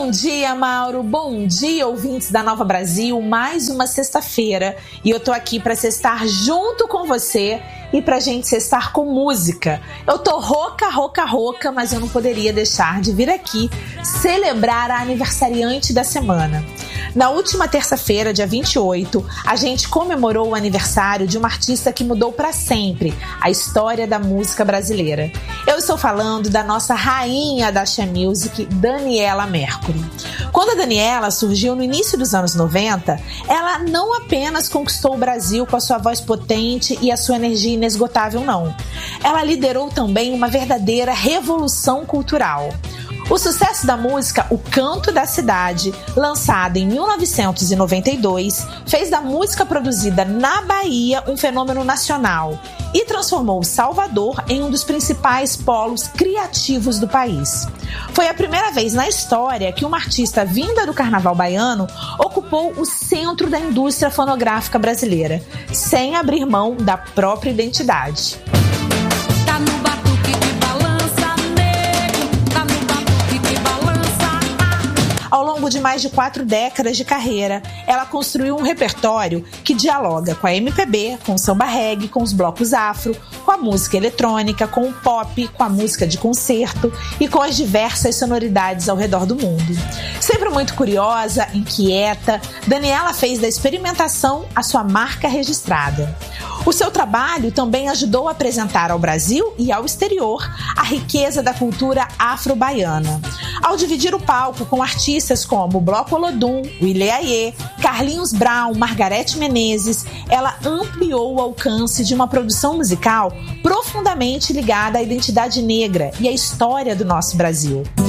Bom dia, Mauro. Bom dia, ouvintes da Nova Brasil. Mais uma sexta-feira e eu tô aqui para sextar junto com você e pra gente sextar com música. Eu tô rouca, mas eu não poderia deixar de vir aqui celebrar a aniversariante da semana. Na última terça-feira, dia 28, a gente comemorou o aniversário de uma artista que mudou para sempre a história da música brasileira. Eu estou falando da nossa rainha da Axé Music, Daniela Mercury. Quando a Daniela surgiu no início dos anos 90, ela não apenas conquistou o Brasil com a sua voz potente e a sua energia inesgotável, não. Ela liderou também uma verdadeira revolução cultural. O sucesso da música O Canto da Cidade, lançada em 1992, fez da música produzida na Bahia um fenômeno nacional e transformou Salvador em um dos principais polos criativos do país. Foi a primeira vez na história que uma artista vinda do carnaval baiano ocupou o centro da indústria fonográfica brasileira, sem abrir mão da própria identidade. Ao longo de mais de 4 décadas de carreira, ela construiu um repertório que dialoga com a MPB, com o samba reggae, com os blocos afro, com a música eletrônica, com o pop, com a música de concerto e com as diversas sonoridades ao redor do mundo. Sempre muito curiosa, inquieta, Daniela fez da experimentação a sua marca registrada. O seu trabalho também ajudou a apresentar ao Brasil e ao exterior a riqueza da cultura afro-baiana. Ao dividir o palco com artistas como Bloco Olodum, Willie Aie, Carlinhos Brown, Margareth Menezes, ela ampliou o alcance de uma produção musical profundamente ligada à identidade negra e à história do nosso Brasil.